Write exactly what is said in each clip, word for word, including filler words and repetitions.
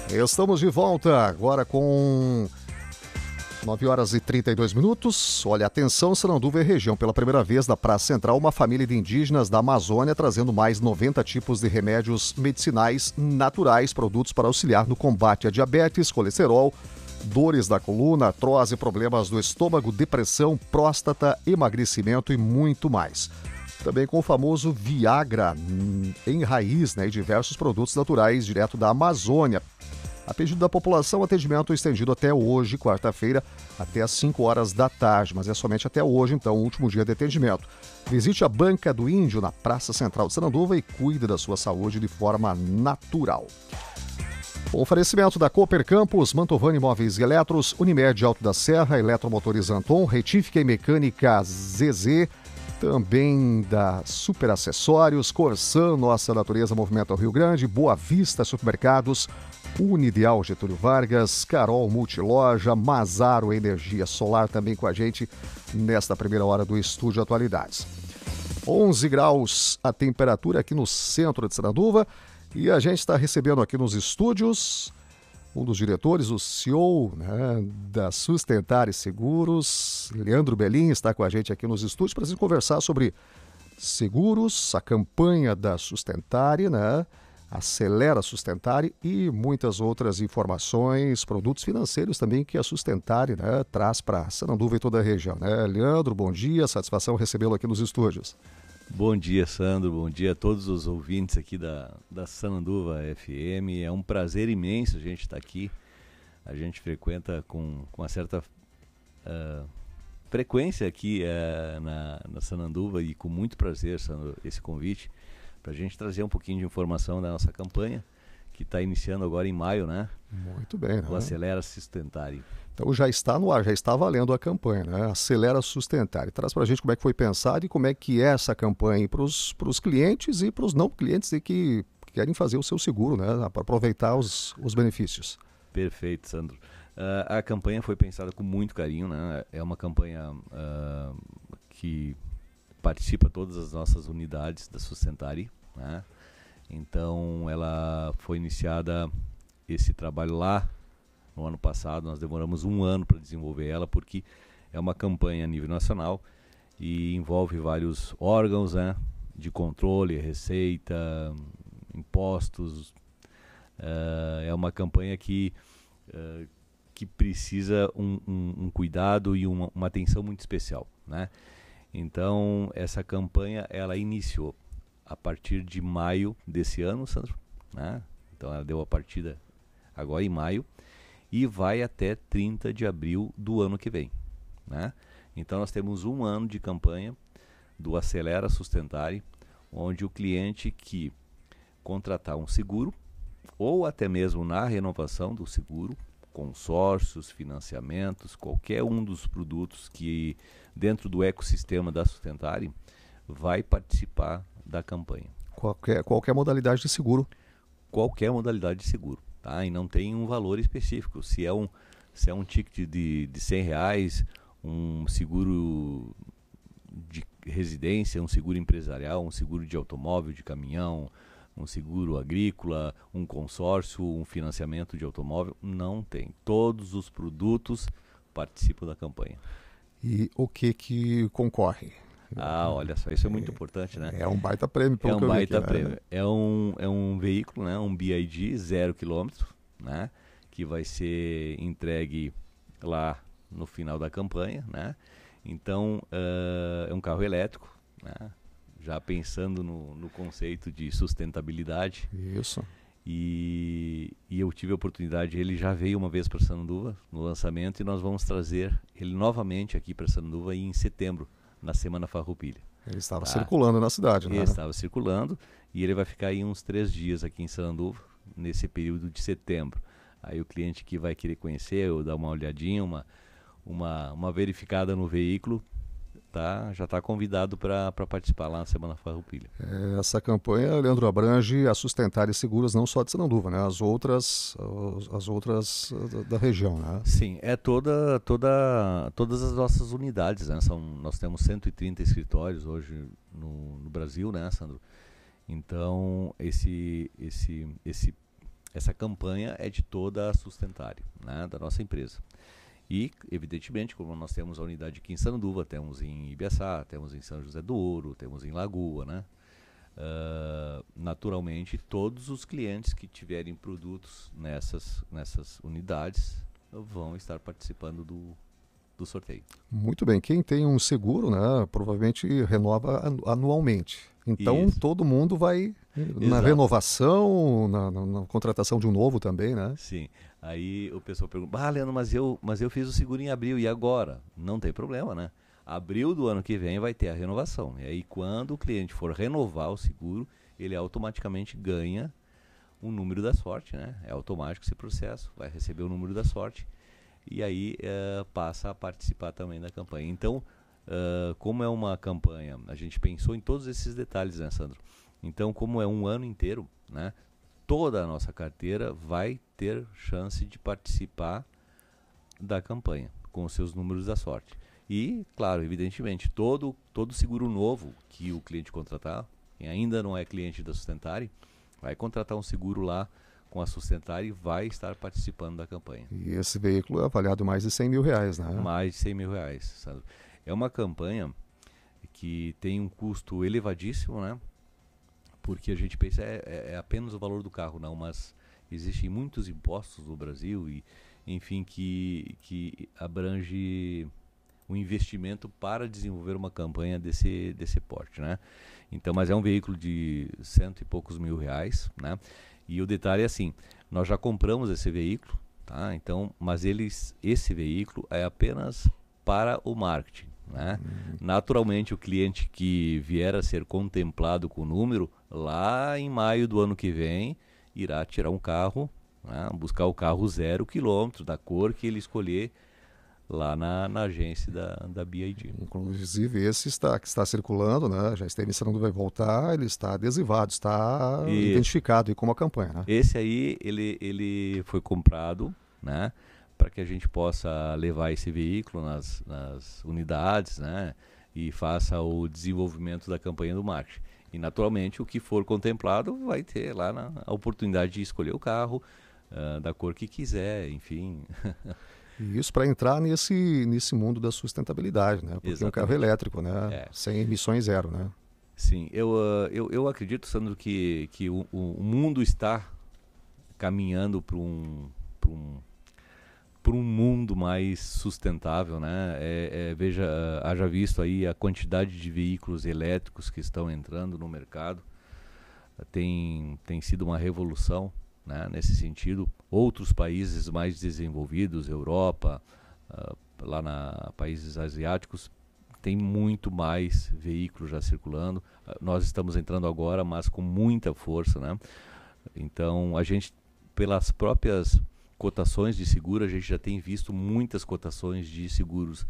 Estamos de volta agora com nove horas e trinta e dois minutos. Olha, atenção, Sananduva e região. Pela primeira vez na Praça Central, uma família de indígenas da Amazônia trazendo mais noventa tipos de remédios medicinais naturais, produtos para auxiliar no combate a diabetes, colesterol, dores da coluna, artrose, problemas do estômago, depressão, próstata, emagrecimento e muito mais. Também com o famoso Viagra em raiz, né, e diversos produtos naturais direto da Amazônia. A pedido da população, atendimento estendido até hoje, quarta-feira, até às cinco horas da tarde, mas é somente até hoje, então, o último dia de atendimento. Visite a Banca do Índio na Praça Central de Sananduva e cuide da sua saúde de forma natural. O oferecimento da Cooper Campus, Mantovani Móveis e Eletros, Unimed Alto da Serra, Eletromotores Anton, Retífica e Mecânica Z Z, também da Super Acessórios, Corsan, Nossa Natureza Movimento ao Rio Grande, Boa Vista Supermercados, Unideal Getúlio Vargas, Carol Multiloja, Mazaro Energia Solar também com a gente nesta primeira hora do Estúdio Atualidades. onze graus a temperatura aqui no centro de Sananduva e a gente está recebendo aqui nos estúdios um dos diretores, o C E O, né, da Sustentare Seguros, Leandro Belin, está com a gente aqui nos estúdios para a gente conversar sobre seguros, a campanha da Sustentare, né, Acelera Sustentare e muitas outras informações, produtos financeiros também que a Sustentare, né, traz para Sananduva e toda a região. Né? Leandro, bom dia, satisfação recebê-lo aqui nos estúdios. Bom dia, Sandro, bom dia a todos os ouvintes aqui da, da Sananduva F M. É um prazer imenso a gente estar aqui. A gente frequenta com, com uma certa uh, frequência aqui uh, na, na Sananduva e com muito prazer, Sandro, esse convite para a gente trazer um pouquinho de informação da nossa campanha, que está iniciando agora em maio, né? Muito bem, né? O Acelera Sustentare. Então já está no ar, já está valendo a campanha, né? Acelera Sustentare. Traz para a gente como é que foi pensado e como é que é essa campanha para os clientes e para os não clientes e que querem fazer o seu seguro, né? Para aproveitar os, os benefícios. Perfeito, Sandro. Uh, a campanha foi pensada com muito carinho, né? É uma campanha uh, que participa todas as nossas unidades da Sustentare, né? Então ela foi iniciada esse trabalho lá no ano passado. Nós demoramos um ano para desenvolver ela porque é uma campanha a nível nacional e envolve vários órgãos, né, de controle, receita, impostos. Uh, é uma campanha que, uh, que precisa um, um, um cuidado e uma, uma atenção muito especial, né? Então essa campanha ela iniciou a partir de maio desse ano, Sandro, né? Então ela deu a partida agora em maio e vai até trinta de abril do ano que vem, né? Então nós temos um ano de campanha do Acelera Sustentare, onde o cliente que contratar um seguro ou até mesmo na renovação do seguro, consórcios, financiamentos, qualquer um dos produtos que dentro do ecossistema da Sustentare vai participar da campanha. Qualquer, qualquer modalidade de seguro. Qualquer modalidade de seguro, tá? E não tem um valor específico. Se é um, se é um ticket de, de cem reais, um seguro de residência, um seguro empresarial, um seguro de automóvel, de caminhão, um seguro agrícola, um consórcio, um financiamento de automóvel, não tem. Todos os produtos participam da campanha. E o que que concorre? Ah, olha só, isso é muito é, importante, né? É um baita prêmio. É um baita aqui, prêmio. Né? É, um, é um veículo, né? Um B I D zero quilômetro, né? Que vai ser entregue lá no final da campanha, né? Então, uh, é um carro elétrico, né? Já pensando no, no conceito de sustentabilidade. Isso. E, e eu tive a oportunidade, ele já veio uma vez para Sananduva no lançamento e nós vamos trazer ele novamente aqui para Sananduva em setembro, na Semana Farroupilha. Ele estava tá? circulando na cidade, né? Ele estava circulando e ele vai ficar aí uns três dias aqui em Sananduva, nesse período de setembro. Aí o cliente que vai querer conhecer ou dar uma olhadinha, uma, uma, uma verificada no veículo, tá? Já está convidado para participar lá na Semana Farroupilha. Essa campanha, Leandro, abrange a Sustentare Seguros não só de Sananduva, né? As outras, as outras da região, né? Sim, é toda, toda, todas as nossas unidades, né? São, nós temos cento e trinta escritórios hoje no, no Brasil, né, Sandro? Então, esse, esse, esse, essa campanha é de toda a Sustentária, né, da nossa empresa. E, evidentemente, como nós temos a unidade aqui em Sananduva, temos em Ibiaçá, temos em São José do Ouro, temos em Lagoa, né? Uh, naturalmente, todos os clientes que tiverem produtos nessas, nessas unidades vão estar participando do, do sorteio. Muito bem. Quem tem um seguro, né, provavelmente renova anualmente. Então, Isso. todo mundo vai na Exato. renovação, na, na, na contratação de um novo também, né? Sim. Aí o pessoal pergunta, ah, Leandro, mas eu, mas eu fiz o seguro em abril, e agora? Não tem problema, né? Abril do ano que vem vai ter a renovação. E aí, quando o cliente for renovar o seguro, ele automaticamente ganha o número da sorte, né? É automático esse processo, vai receber o número da sorte e aí uh, passa a participar também da campanha. Então, uh, como é uma campanha, a gente pensou em todos esses detalhes, né, Sandro? Então, como é um ano inteiro, né? Toda a nossa carteira vai ter chance de participar da campanha com os seus números da sorte. E, claro, evidentemente, todo, todo seguro novo que o cliente contratar, quem ainda não é cliente da Sustentare, vai contratar um seguro lá com a Sustentare e vai estar participando da campanha. E esse veículo é avaliado mais de cem mil reais, né? Mais de cem mil reais, Sandro. É uma campanha que tem um custo elevadíssimo, né? Porque a gente pensa, é, é apenas o valor do carro, não, mas existem muitos impostos no Brasil e, enfim, que, que abrange um investimento para desenvolver uma campanha desse, desse porte, né? Então, mas é um veículo de cento e poucos mil reais, né? E o detalhe é assim, nós já compramos esse veículo, tá? Então, mas eles, esse veículo é apenas para o marketing, né? Uhum. Naturalmente, o cliente que vier a ser contemplado com o número, lá em maio do ano que vem, irá tirar um carro, né? Buscar o carro zero quilômetro, da cor que ele escolher, lá na, na agência da, da B I D. Inclusive esse está, que está circulando, né? Já está iniciando, vai voltar, ele está adesivado, está e identificado aí como a campanha, né? Esse aí, ele, ele foi comprado, né? Para que a gente possa levar esse veículo nas, nas unidades, né? E faça o desenvolvimento da campanha do marketing. E naturalmente o que for contemplado vai ter lá na, a oportunidade de escolher o carro, uh, da cor que quiser, enfim... E isso para entrar nesse, nesse mundo da sustentabilidade, né? Porque Exatamente. É um carro elétrico, né? É. Sem emissões zero, né? Sim, eu, uh, eu, eu acredito, Sandro, que, que o, o mundo está caminhando para um, para um, para um mundo mais sustentável, né? É, é, veja, uh, haja visto aí a quantidade de veículos elétricos que estão entrando no mercado. Uh, tem, tem sido uma revolução, né, nesse sentido. Outros países mais desenvolvidos, Europa, uh, lá na países asiáticos, tem muito mais veículos já circulando. Uh, nós estamos entrando agora, mas com muita força, né? Então, a gente, pelas próprias cotações de seguro, a gente já tem visto muitas cotações de seguros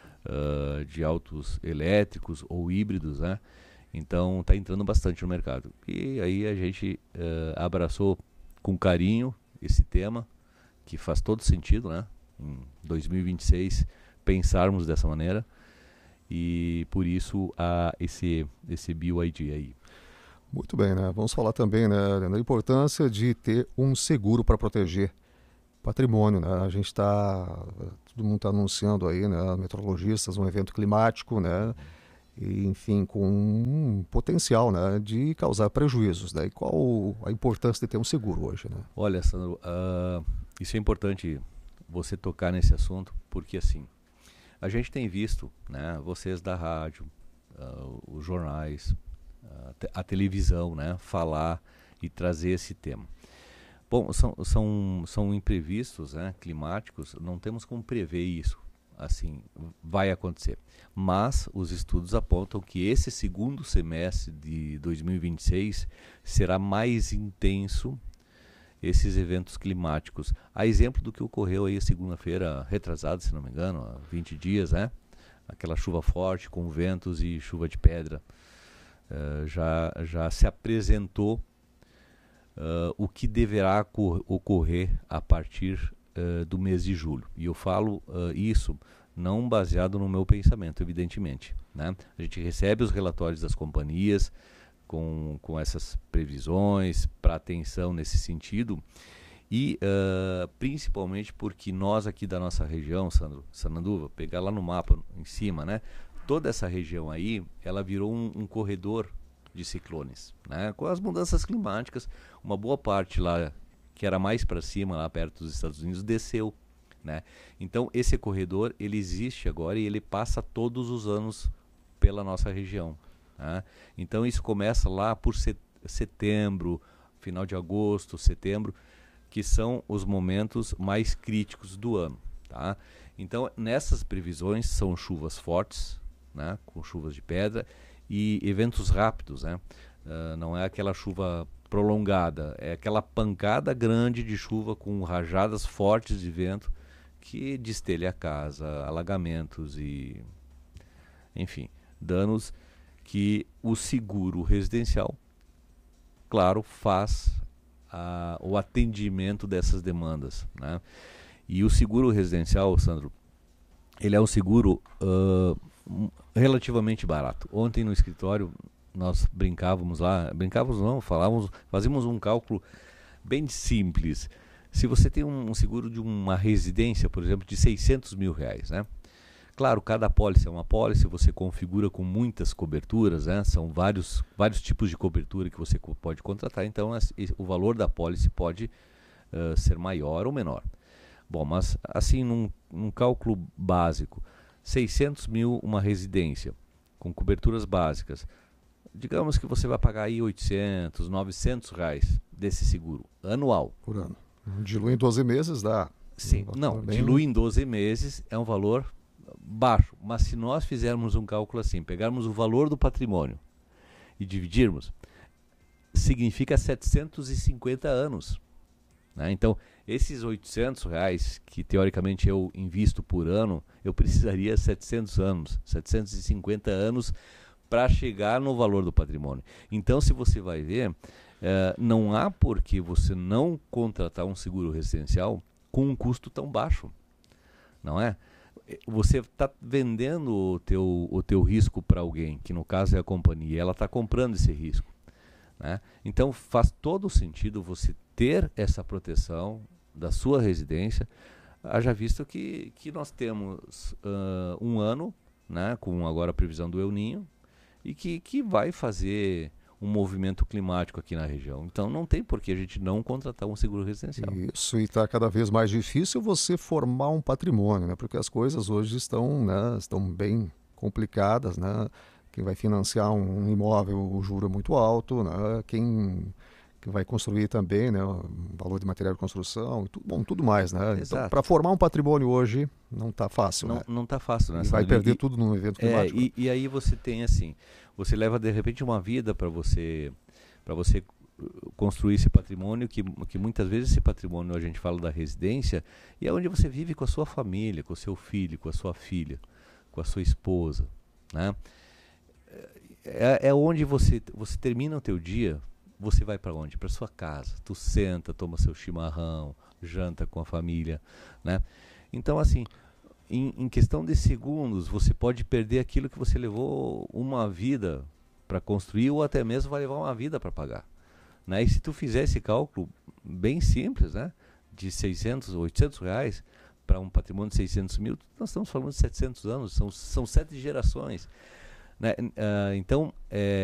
uh, de autos elétricos ou híbridos, né? Então, está entrando bastante no mercado. E aí a gente uh, abraçou com carinho esse tema, que faz todo sentido, né? Em dois mil e vinte e seis pensarmos dessa maneira, e por isso há esse, esse B Y D aí. Muito bem, né? Vamos falar também, né, da importância de ter um seguro para proteger patrimônio, né? A gente está, todo mundo está anunciando aí, né, meteorologistas, um evento climático, né? E, enfim, com um potencial, né, de causar prejuízos. Né? E qual a importância de ter um seguro hoje? Né? Olha, Sandro, uh, isso é importante você tocar nesse assunto, porque assim, a gente tem visto, né, vocês da rádio, uh, os jornais, uh, te a televisão, né, falar e trazer esse tema. Bom, são, são, são imprevistos, né, climáticos, não temos como prever isso. Assim, vai acontecer. Mas os estudos apontam que esse segundo semestre de dois mil e vinte e seis será mais intenso esses eventos climáticos. A exemplo do que ocorreu aí segunda-feira retrasada, se não me engano, há vinte dias, né? Aquela chuva forte com ventos e chuva de pedra. Uh, já, já se apresentou uh, o que deverá ocorrer a partir Uh, do mês de julho. E eu falo uh, isso não baseado no meu pensamento, evidentemente, né? A gente recebe os relatórios das companhias, com, com essas previsões, para atenção nesse sentido, e uh, principalmente porque nós aqui da nossa região, Sandro, Sananduva, pegar lá no mapa em cima, né? Toda essa região aí, ela virou um, um corredor de ciclones, né? Com as mudanças climáticas, uma boa parte lá, que era mais para cima, lá perto dos Estados Unidos, desceu, né? Então, esse corredor, ele existe agora e ele passa todos os anos pela nossa região, né? Então, isso começa lá por set- setembro, final de agosto, setembro, que são os momentos mais críticos do ano, tá? Então, nessas previsões são chuvas fortes, né, com chuvas de pedra e eventos rápidos, né? Uh, não é aquela chuva prolongada, é aquela pancada grande de chuva com rajadas fortes de vento que destelha a casa, alagamentos e, enfim, danos que o seguro residencial, claro, faz A, o atendimento dessas demandas, né? E o seguro residencial, Sandro, ele é um seguro uh, relativamente barato. Ontem no escritório nós brincávamos lá, brincávamos não, falávamos, fazíamos um cálculo bem simples. Se você tem um, um seguro de uma residência, por exemplo, de seiscentos mil reais, né? Claro, cada apólice é uma apólice, você configura com muitas coberturas, né? São vários, vários tipos de cobertura que você co- pode contratar, então as, e, o valor da apólice pode uh, ser maior ou menor. Bom, mas assim, num, num cálculo básico, seiscentos mil uma residência, com coberturas básicas, digamos que você vai pagar aí oitocentos, novecentos reais desse seguro, anual. Por ano. Dilui em doze meses, dá. Sim, um não, bem... dilui em doze meses, é um valor baixo, mas se nós fizermos um cálculo assim, pegarmos o valor do patrimônio e dividirmos, significa setecentos e cinquenta anos, né? Então, esses oitocentos reais que teoricamente eu invisto por ano, eu precisaria setecentos anos, setecentos e cinquenta anos para chegar no valor do patrimônio. Então, se você vai ver, eh, não há por que você não contratar um seguro residencial com um custo tão baixo, não é? Você está vendendo o teu, o teu risco para alguém, que no caso é a companhia, ela está comprando esse risco, né? Então faz todo sentido você ter essa proteção da sua residência, haja visto que, que nós temos uh, um ano, né, com agora a previsão do El Niño, e que, que vai fazer um movimento climático aqui na região. Então não tem por que a gente não contratar um seguro residencial. Isso, e está cada vez mais difícil você formar um patrimônio, né? Porque as coisas hoje estão, né, estão bem complicadas, né? Quem vai financiar um imóvel, o juro é muito alto, né? Quem, quem vai construir também, né, o valor de material de construção, e tudo, bom, tudo mais, né? Então, para formar um patrimônio hoje não está fácil, não, né? Não está fácil, né? E vai perder e, tudo num evento climático. É, e, e aí você tem assim, você leva de repente uma vida para você, para você construir esse patrimônio, que, que muitas vezes esse patrimônio, a gente fala da residência, e é onde você vive com a sua família, com o seu filho, com a sua filha, com a sua esposa, né? É, é onde você, você termina o teu dia, você vai para onde? Para sua casa, tu senta, toma seu chimarrão, janta com a família, né? Então assim, em, em questão de segundos, você pode perder aquilo que você levou uma vida para construir, ou até mesmo vai levar uma vida para pagar, né? E se tu fizer esse cálculo bem simples, né, de seiscentos, oitocentos reais para um patrimônio de seiscentos mil, nós estamos falando de setecentos anos, são, são sete gerações, né? Uh, então, é,